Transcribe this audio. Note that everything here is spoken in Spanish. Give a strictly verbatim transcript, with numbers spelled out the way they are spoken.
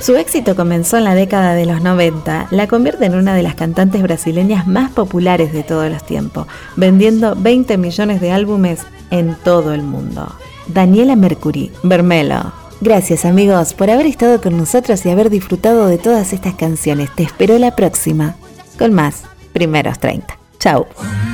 Su éxito comenzó en la década de los noventa, la convierte en una de las cantantes brasileñas más populares de todos los tiempos, vendiendo veinte millones de álbumes en todo el mundo. Daniela Mercury, Vermelho. Gracias amigos por haber estado con nosotros y haber disfrutado de todas estas canciones. Te espero la próxima con más Primeros treinta. Chau.